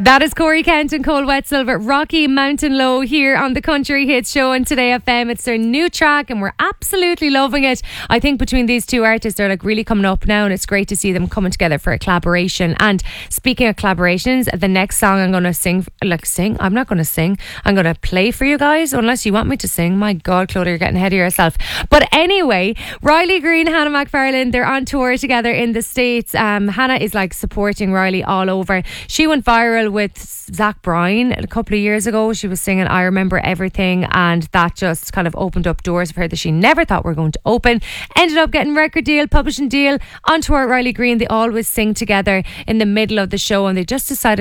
That is Corey Kent and Cole Wetzel with Rocky Mountain Low here on the Country Hits Show on Today FM. It's their new track and we're absolutely loving it. I think between these two artists, they're like really coming up now, and it's great to see them coming together for a collaboration. And speaking of collaborations, the next song I'm going to sing. I'm not going to sing. I'm going to play for you guys, unless you want me to sing. My God, Claudia, you're getting ahead of yourself. But anyway, Riley Green, Hannah McFarlane, they're on tour together in the States. Hannah is like supporting Riley all over. She went viral with Zach Bryan a couple of years ago. She was singing I Remember Everything, and that just kind of opened up doors for her that she never thought were going to open. Ended up getting record deal, publishing deal, on tour at Riley Green. They always sing together in the middle of the show, and they just decided